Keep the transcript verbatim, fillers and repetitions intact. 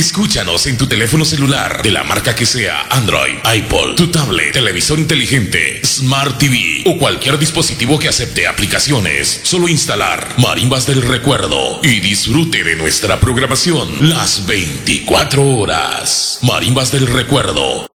Escúchanos en tu teléfono celular, de la marca que sea, Android, iPod, tu tablet, televisor inteligente, Smart T V o cualquier dispositivo que acepte aplicaciones. Solo instalar Marimbas del Recuerdo y disfrute de nuestra programación las veinticuatro horas. Marimbas del Recuerdo.